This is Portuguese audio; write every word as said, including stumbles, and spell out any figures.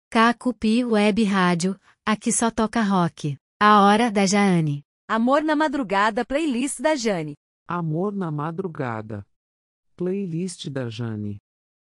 Cacupi Web Rádio, aqui só toca rock. A hora da Jane. Amor na Madrugada, playlist da Jane. Amor na Madrugada. Playlist da Jane.